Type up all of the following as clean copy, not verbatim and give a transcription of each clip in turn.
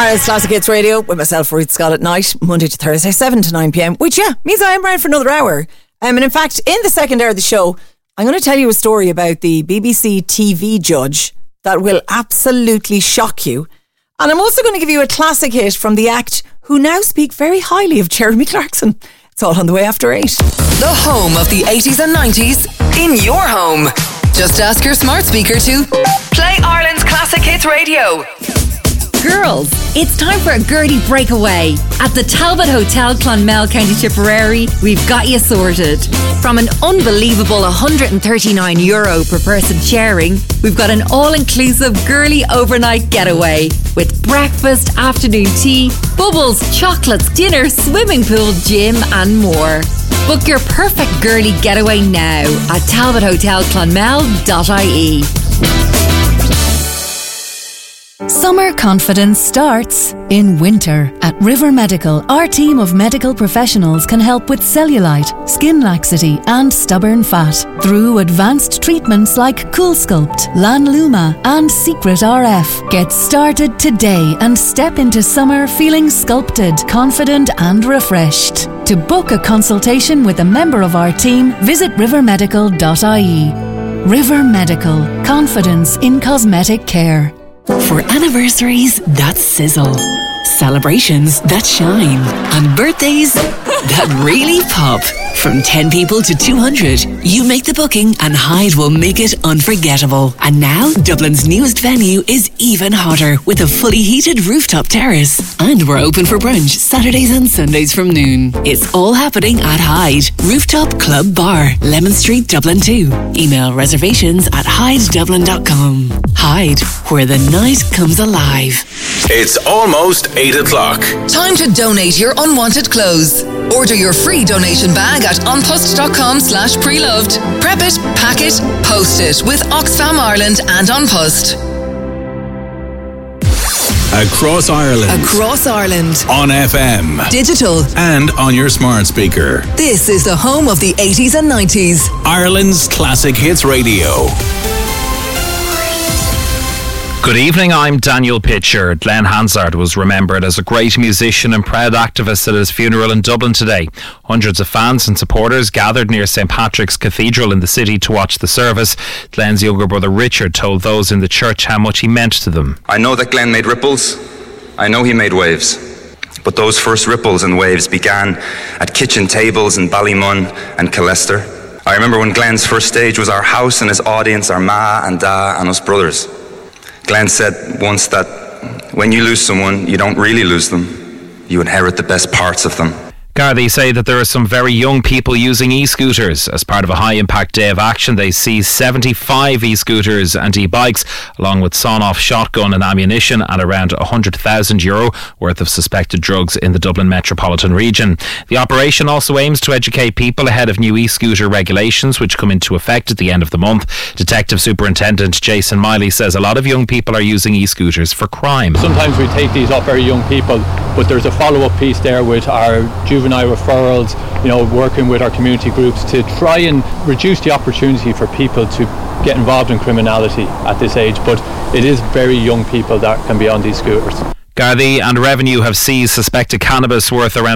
Ireland's Classic Hits Radio with myself, Ruth Scott, at night, Monday to Thursday, 7 to 9 p.m, which, means I am around for another hour. And in fact, in the second hour of the show, I'm going to tell you a story about the BBC TV judge that will absolutely shock you. And I'm also going to give you a classic hit from the act who now speak very highly of Jeremy Clarkson. It's all on the way after 8. The home of the 80s and 90s in your home. Just ask your smart speaker to play Ireland's Classic Hits Radio. Girls, it's time for a Gertie breakaway. At the Talbot Hotel, Clonmel, County Tipperary, we've got you sorted. From an unbelievable €139 per person sharing, we've got an all-inclusive girly overnight getaway with breakfast, afternoon tea, bubbles, chocolates, dinner, swimming pool, gym and more. Book your perfect girly getaway now at talbothotelclonmel.ie. Summer confidence starts in winter. At River Medical, our team of medical professionals can help with cellulite, skin laxity and stubborn fat through advanced treatments like CoolSculpt, Lanluma and Secret RF. Get started today and step into summer feeling sculpted, confident and refreshed. To book a consultation with a member of our team, visit rivermedical.ie. River Medical. Confidence in cosmetic care. For anniversaries that sizzle, celebrations that shine, and birthdays that really pop. From 10 people to 200, you make the booking and Hyde will make it unforgettable. And now, Dublin's newest venue is even hotter with a fully heated rooftop terrace. And we're open for brunch Saturdays and Sundays from noon. It's all happening at Hyde, Rooftop Club Bar, Lemon Street, Dublin 2. Email reservations at hydedublin.com. Hyde, where the night comes alive. It's almost 8 o'clock. Time to donate your unwanted clothes. Order your free donation bag at onpost.com/preloved. Prep it, pack it, post it with Oxfam Ireland and On Post. Across Ireland. Across Ireland. On FM. Digital. And on your smart speaker. This is the home of the 80s and 90s. Ireland's Classic Hits Radio. Good evening, I'm Daniel Pitcher. Glenn Hansard was remembered as a great musician and proud activist at his funeral in Dublin today. Hundreds of fans and supporters gathered near St Patrick's Cathedral in the city to watch the service. Glenn's younger brother Richard told those in the church how much he meant to them. I know that Glenn made ripples. I know he made waves. But those first ripples and waves began at kitchen tables in Ballymun and Killester. I remember when Glenn's first stage was our house and his audience, our ma and da and us brothers. Glenn said once that when you lose someone, you don't really lose them. You inherit the best parts of them. Gardaí say that there are some very young people using e-scooters. As part of a high-impact day of action, they seized 75 e-scooters and e-bikes, along with sawn-off shotgun and ammunition, and around €100,000 worth of suspected drugs in the Dublin metropolitan region. The operation also aims to educate people ahead of new e-scooter regulations, which come into effect at the end of the month. Detective Superintendent Jason Miley says a lot of young people are using e-scooters for crime. Sometimes we take these off very young people, but there's a follow-up piece there with our juvenile referrals, working with our community groups to try and reduce the opportunity for people to get involved in criminality at this age. But it is very young people that can be on these scooters. Gardaí and Revenue have seized suspected cannabis worth around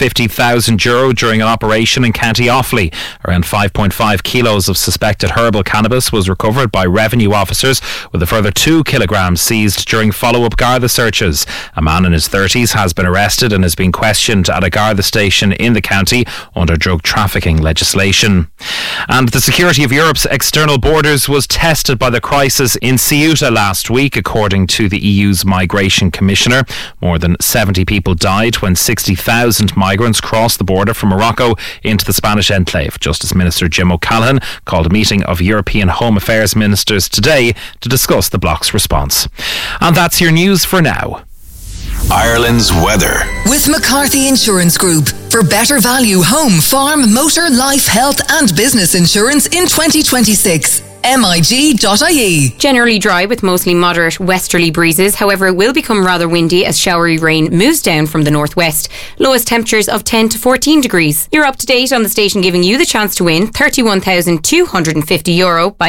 €150,000 during an operation in County Offaly. Around 5.5 kilos of suspected herbal cannabis was recovered by Revenue officers, with a further 2 kilograms seized during follow-up Garda searches. A man in his 30s has been arrested and is being questioned at a Garda station in the county under drug trafficking legislation. And the security of Europe's external borders was tested by the crisis in Ceuta last week, according to the EU's Migration Commission. More than 70 people died when 60,000 migrants crossed the border from Morocco into the Spanish enclave. Justice Minister Jim O'Callaghan called a meeting of European Home Affairs ministers today to discuss the bloc's response. And that's your news for now. Ireland's weather. With McCarthy Insurance Group. For better value home, farm, motor, life, health and business insurance in 2026. MIG.ie. Generally dry with mostly moderate westerly breezes. However, it will become rather windy as showery rain moves down from the northwest. Lowest temperatures of 10 to 14 degrees. You're up to date on the station giving you the chance to win €31,250 by